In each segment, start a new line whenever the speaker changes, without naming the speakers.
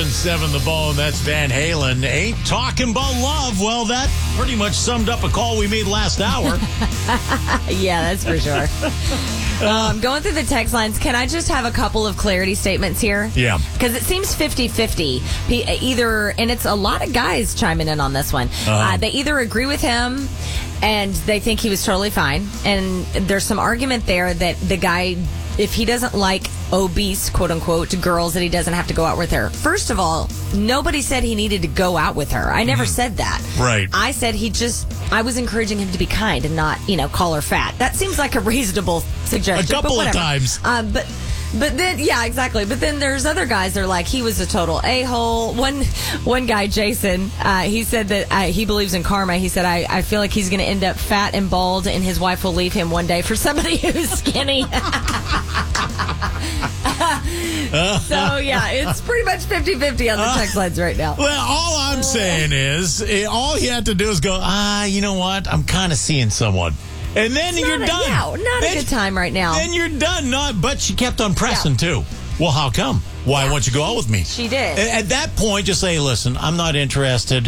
107.7 The Bone. That's Van Halen. Ain't talking about love. Well, that pretty much summed up a call we made last hour.
Yeah, that's for sure. Going through the text lines, can I just have a couple of clarity statements here?
Yeah.
Because it seems 50-50. Either, and it's a lot of guys chiming in on this one. They either agree with him and they think he was totally fine. And there's some argument there that the guy, if he doesn't like obese, quote unquote, girls, that he doesn't have to go out with her. First of all, nobody said he needed to go out with her. I never said that.
Right.
I said I was encouraging him to be kind and not, call her fat. That seems like a reasonable suggestion.
A couple of times.
But then, yeah, exactly. But then there's other guys that are like, he was a total a-hole. One guy, Jason, he said that he believes in karma. He said, I feel like he's going to end up fat and bald, and his wife will leave him one day for somebody who's skinny. So, yeah, it's pretty much 50-50 on the text lines right now.
Well, all I'm saying is, all he had to do is go, you know what? I'm kind of seeing someone. And then you're done.
Yeah, not a good time right now.
Then you're done. But she kept on pressing, too. Well, how come? Why won't you go out with me?
She did.
At that point, just say, listen, I'm not interested.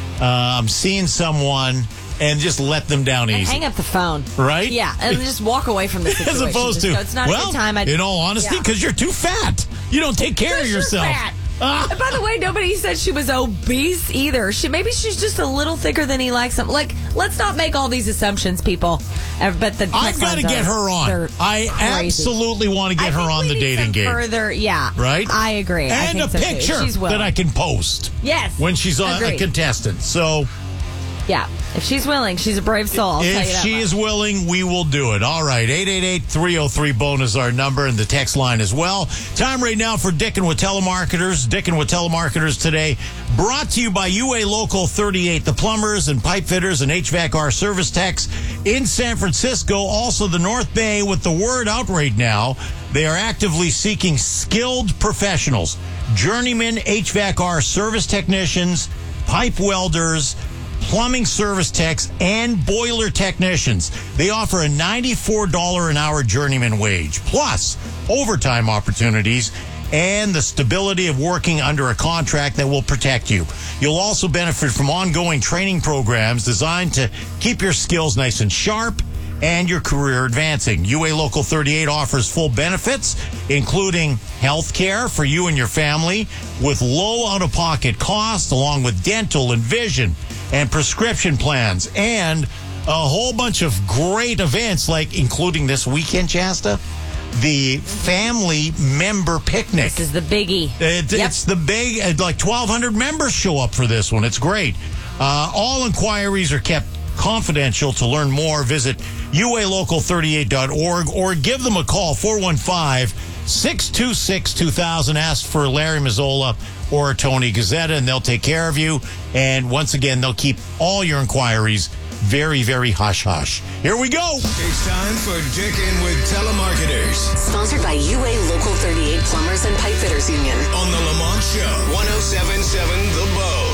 I'm seeing someone. And just let them down easy.
Hang up the phone.
Right?
Yeah, and just walk away from the situation.
As opposed to,
it's not a good time.
In all honesty, because you're too fat. You don't take care of yourself.
Fat. And by the way, nobody said she was obese either. Maybe she's just a little thicker than he likes. Like, let's not make all these assumptions, people. But
I've got to get her on. I absolutely want to get her on the dating game.
Further, yeah.
Right?
I agree.
And a picture that I can post.
Yes.
When she's a contestant. So,
yeah. If she's willing, she's a brave soul. I'll tell you that
if she is willing, we will do it. All right, 888-303-BONE is our number, and the text line as well. Time right now for Dickin' with Telemarketers. Dickin' with Telemarketers today, brought to you by UA Local 38, the plumbers and pipe fitters and HVAC-R service techs in San Francisco. Also, the North Bay, with the word out right now, they are actively seeking skilled professionals, journeyman HVAC-R service technicians, pipe welders, plumbing service techs, and boiler technicians. They offer a $94 an hour journeyman wage, plus overtime opportunities and the stability of working under a contract that will protect you. You'll also benefit from ongoing training programs designed to keep your skills nice and sharp and your career advancing. UA Local 38 offers full benefits, including health care for you and your family with low out-of-pocket costs, along with dental and vision and prescription plans, and a whole bunch of great events, like including this weekend, Shasta, the family member picnic.
This is the biggie.
It's the big, like 1,200 members show up for this one. It's great. All inquiries are kept confidential. To learn more, visit ualocal38.org or give them a call, 415-626-2000. Ask for Larry Mazzola or Tony Gazzetta, and they'll take care of you. And once again, they'll keep all your inquiries very, very hush-hush. Here we go.
It's time for Dickin' with Telemarketers.
Sponsored by UA Local 38 Plumbers and Pipe Fitters Union.
On the Lamont Show, 107.7 The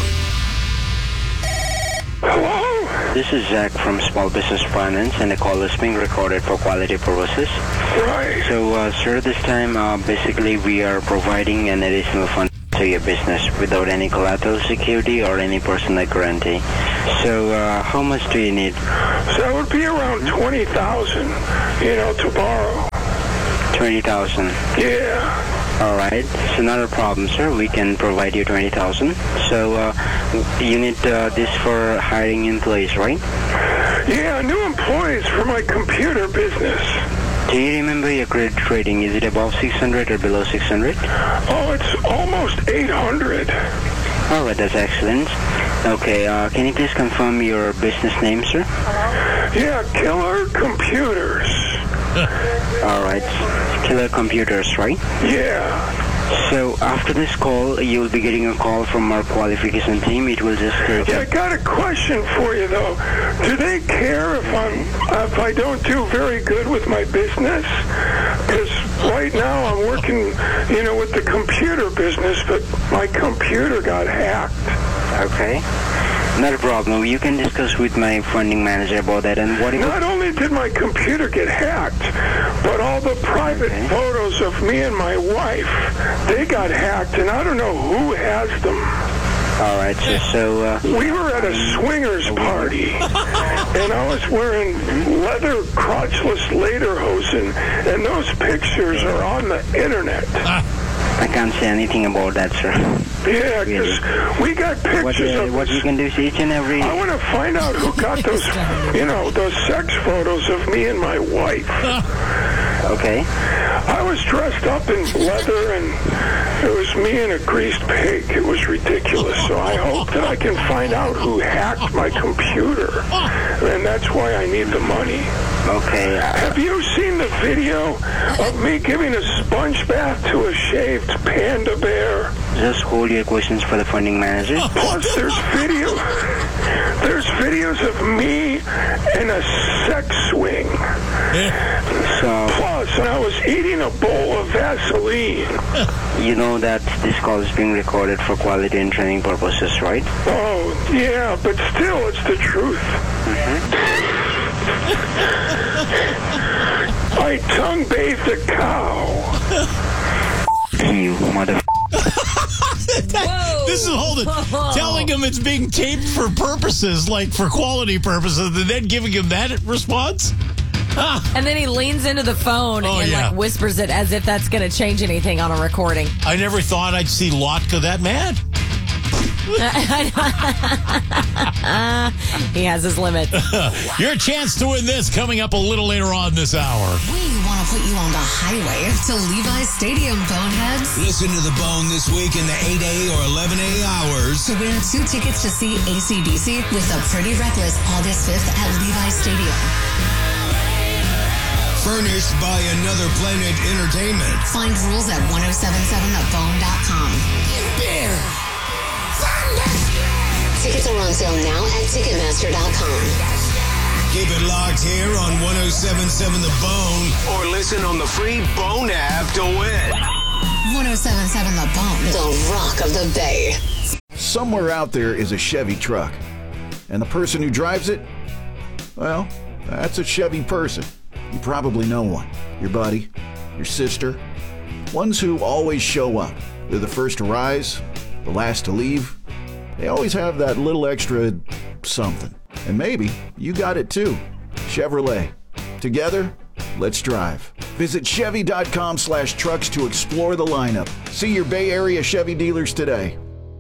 Bone.
Hello? This is Zach from Small Business Finance, and the call is being recorded for quality purposes.
Right.
So, sir, this time, basically, we are providing an additional fund to your business without any collateral security or any personal guarantee. So, how much do you need?
So that would be around 20,000, to borrow.
20,000.
Yeah.
All right. So not a problem, sir. We can provide you 20,000. So you need this for hiring employees, right?
Yeah, new employees for my computer business.
Do you remember your credit rating? Is it above 600 or below 600?
Oh, it's almost 800.
All right, that's excellent. Okay, can you please confirm your business name, sir?
Yeah, Killer Computers.
All right, Killer Computers, right?
Yeah.
So after this call, you'll be getting a call from our qualification team. It will just...
Yeah, I got a question for you, though. Do they care if I don't do very good with my business? Because right now I'm working, with the computer business, but my computer got hacked.
Okay. Not a problem. You can discuss with my funding manager about that. And what?
Not only did my computer get hacked, but all the private photos of me and my wife, they got hacked, and I don't know who has them.
All right, so
we were at a swingers party, and I was wearing leather crotchless lederhosen, and those pictures are on the internet.
I can't say anything about that, sir.
Yeah, because we got pictures of
what you can do is each and every...
I want to find out who got those, those sex photos of me and my wife.
Okay.
I was dressed up in leather, and it was me and a greased pig. It was ridiculous. So I hope that I can find out who hacked my computer. And that's why I need the money.
Okay.
Have you seen the video of me giving a sponge bath to a shaved panda bear?
Just hold your questions for the funding manager.
Plus, there's videos of me in a sex swing.
So,
Plus, I was eating a bowl of Vaseline.
you know that this call is being recorded for quality and training purposes, right?
Oh, yeah, but still, it's the truth. I tongue-bathed a cow.
You mother...
This is telling him it's being taped for purposes, like for quality purposes, and then giving him that response?
And then he leans into the phone and like whispers it as if that's going to change anything on a recording.
I never thought I'd see Lotka that mad.
He has his limits.
Your chance to win this coming up a little later on this hour.
We want to put you on the highway to Levi's Stadium, boneheads.
Listen to The Bone this week in the 8A or 11A hours.
To win 2 tickets to see AC/DC with the Pretty Reckless August 5th at Levi's Stadium.
Furnished by Another Planet Entertainment.
Find rules at 1077thebone.com.
Bear.
Tickets are on sale now at Ticketmaster.com.
Keep it locked here on 1077 The Bone or listen on the free Bone app to win.
1077 The Bone, the rock of the Bay.
Somewhere out there is a Chevy truck, and the person who drives it, well, that's a Chevy person. You probably know one. Your buddy, your sister, ones who always show up. They're the first to rise, the last to leave. They always have that little extra something. And maybe you got it too. Chevrolet. Together, let's drive. Visit Chevy.com/trucks to explore the lineup. See your Bay Area Chevy dealers today.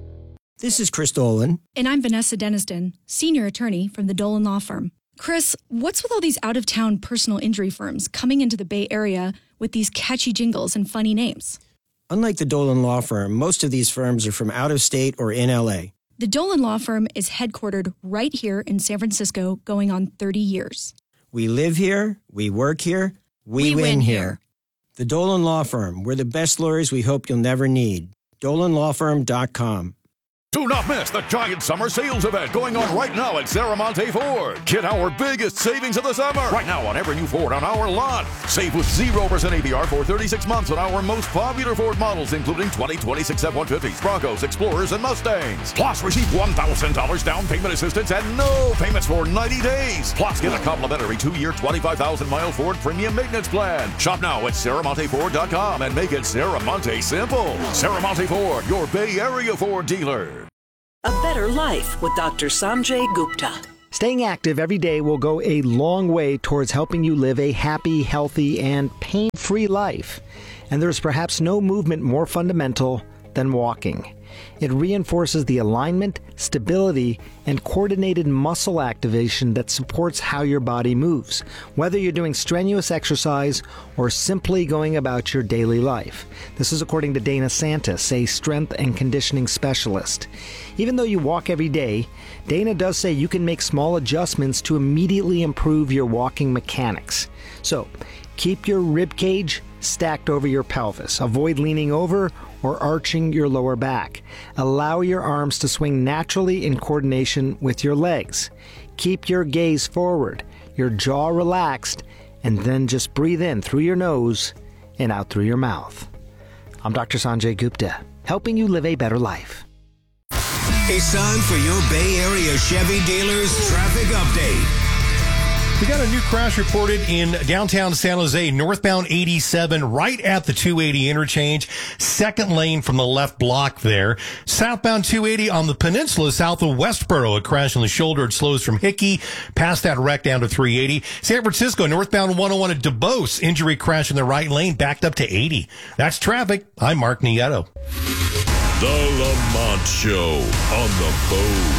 This is Chris Dolan.
And I'm Vanessa Deniston, senior attorney from the Dolan Law Firm. Chris, what's with all these out-of-town personal injury firms coming into the Bay Area with these catchy jingles and funny names?
Unlike the Dolan Law Firm, most of these firms are from out of state or in L.A.
The Dolan Law Firm is headquartered right here in San Francisco, going on 30 years.
We live here, we work here, we win here. The Dolan Law Firm, we're the best lawyers we hope you'll never need. DolanLawFirm.com.
Do not miss the giant summer sales event going on right now at Serramonte Ford. Get our biggest savings of the summer. Right now on every new Ford on our lot. Save with 0% APR for 36 months on our most popular Ford models, including 2026 F-150s, Broncos, Explorers, and Mustangs. Plus, receive $1,000 down payment assistance and no payments for 90 days. Plus, get a complimentary 2-year, 25,000-mile Ford premium maintenance plan. Shop now at SerramonteFord.com and make it Serramonte simple. Serramonte Ford, your Bay Area Ford dealer.
A better life with Dr. Sanjay Gupta.
Staying active every day will go a long way towards helping you live a happy, healthy, and pain-free life. And there's perhaps no movement more fundamental than walking. It reinforces the alignment, stability, and coordinated muscle activation that supports how your body moves, whether you're doing strenuous exercise or simply going about your daily life. This is according to Dana Santis, a strength and conditioning specialist. Even though you walk every day, Dana does say you can make small adjustments to immediately improve your walking mechanics. So, keep your rib cage stacked over your pelvis. Avoid leaning over or arching your lower back. Allow your arms to swing naturally in coordination with your legs. Keep your gaze forward, your jaw relaxed, and then just breathe in through your nose and out through your mouth. I'm Dr. Sanjay Gupta, helping you live a better life.
It's time for your Bay Area Chevy dealers traffic update.
We got a new crash reported in downtown San Jose, northbound 87, right at the 280 interchange. Second lane from the left block there. Southbound 280 on the peninsula south of Westboro. A crash on the shoulder. It slows from Hickey past that wreck down to 380. San Francisco, northbound 101 at DuBose. Injury crash in the right lane, backed up to 80. That's traffic. I'm Mark Nieto.
The Lamont Show on the Bone.